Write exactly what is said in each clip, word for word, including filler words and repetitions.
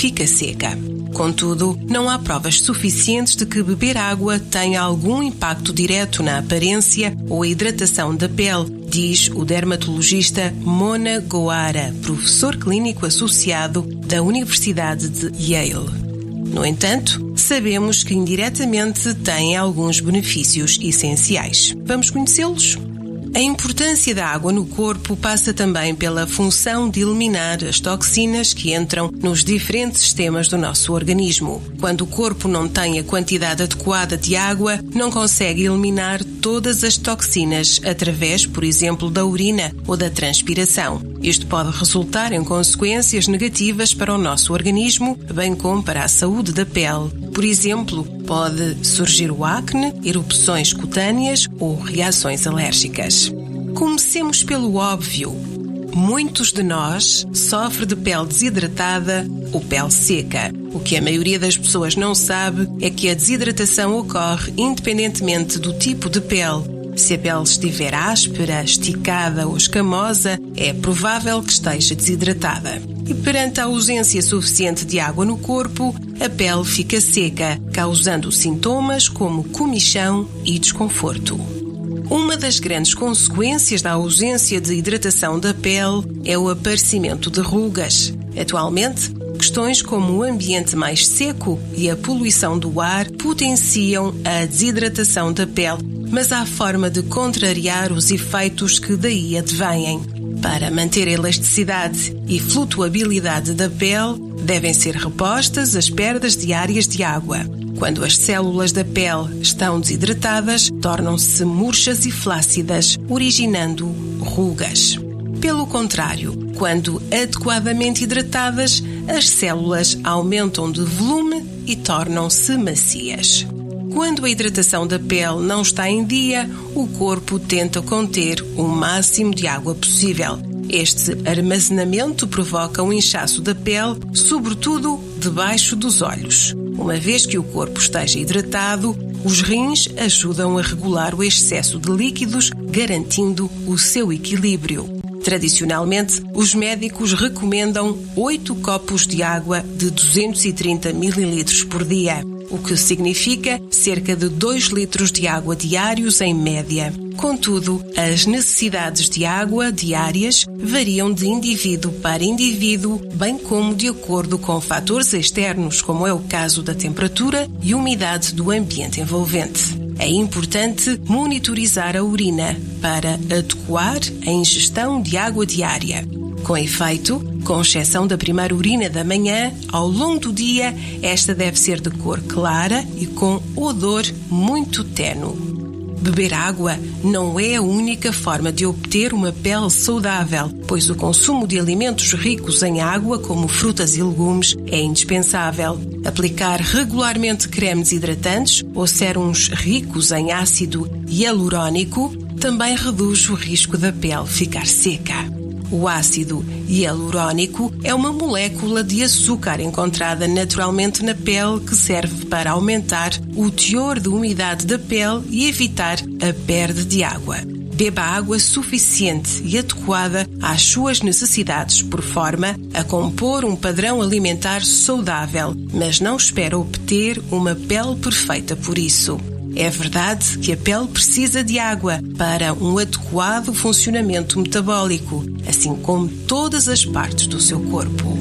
fica seca. Contudo, não há provas suficientes de que beber água tenha algum impacto direto na aparência ou hidratação da pele, diz o dermatologista Mona Goara, professor clínico associado da Universidade de Yale. No entanto, sabemos que indiretamente tem alguns benefícios essenciais. Vamos conhecê-los? A importância da água no corpo passa também pela função de eliminar as toxinas que entram nos diferentes sistemas do nosso organismo. Quando o corpo não tem a quantidade adequada de água, não consegue eliminar todas as toxinas através, por exemplo, da urina ou da transpiração. Isto pode resultar em consequências negativas para o nosso organismo, bem como para a saúde da pele. Por exemplo, pode surgir o acne, erupções cutâneas ou reações alérgicas. Comecemos pelo óbvio. Muitos de nós sofrem de pele desidratada ou pele seca. O que a maioria das pessoas não sabe é que a desidratação ocorre independentemente do tipo de pele. Se a pele estiver áspera, esticada ou escamosa, é provável que esteja desidratada. E perante a ausência suficiente de água no corpo, a pele fica seca, causando sintomas como comichão e desconforto. Uma das grandes consequências da ausência de hidratação da pele é o aparecimento de rugas. Atualmente, questões como o ambiente mais seco e a poluição do ar potenciam a desidratação da pele, mas há forma de contrariar os efeitos que daí advêm. Para manter a elasticidade e flutuabilidade da pele, devem ser repostas as perdas diárias de água. Quando as células da pele estão desidratadas, tornam-se murchas e flácidas, originando rugas. Pelo contrário, quando adequadamente hidratadas, as células aumentam de volume e tornam-se macias. Quando a hidratação da pele não está em dia, o corpo tenta conter o máximo de água possível. Este armazenamento provoca um inchaço da pele, sobretudo debaixo dos olhos. Uma vez que o corpo esteja hidratado, os rins ajudam a regular o excesso de líquidos, garantindo o seu equilíbrio. Tradicionalmente, os médicos recomendam oito copos de água de duzentos e trinta mililitros por dia, o que significa cerca de dois litros de água diários em média. Contudo, as necessidades de água diárias variam de indivíduo para indivíduo, bem como de acordo com fatores externos, como é o caso da temperatura e umidade do ambiente envolvente. É importante monitorizar a urina para adequar a ingestão de água diária. Com efeito, com exceção da primeira urina da manhã, ao longo do dia, esta deve ser de cor clara e com odor muito ténue. Beber água não é a única forma de obter uma pele saudável, pois o consumo de alimentos ricos em água, como frutas e legumes, é indispensável. Aplicar regularmente cremes hidratantes ou sérums ricos em ácido hialurónico também reduz o risco da pele ficar seca. O ácido hialurónico é uma molécula de açúcar encontrada naturalmente na pele que serve para aumentar o teor de umidade da pele e evitar a perda de água. Beba água suficiente e adequada às suas necessidades, por forma a compor um padrão alimentar saudável, mas não espere obter uma pele perfeita por isso. É verdade que a pele precisa de água para um adequado funcionamento metabólico, assim como todas as partes do seu corpo.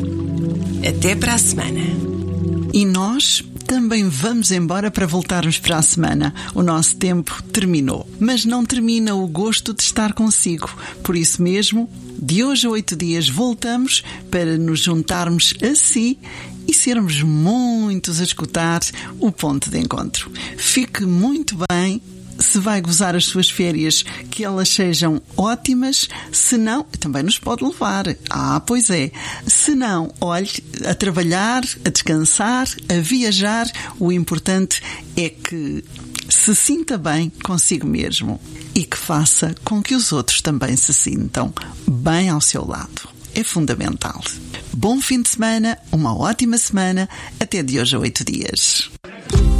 Até para a semana. E nós também vamos embora para voltarmos para a semana. O nosso tempo terminou, mas não termina o gosto de estar consigo. Por isso mesmo, de hoje a oito dias voltamos para nos juntarmos a si e sermos muitos a escutar o ponto de encontro. Fique muito bem. Se vai gozar as suas férias, que elas sejam ótimas. Se não, também nos pode levar. Ah, pois é. Se não, olhe, a trabalhar, a descansar, a viajar. O importante é que se sinta bem consigo mesmo e que faça com que os outros também se sintam bem ao seu lado. É fundamental. Bom fim de semana, uma ótima semana. Até de hoje a oito dias.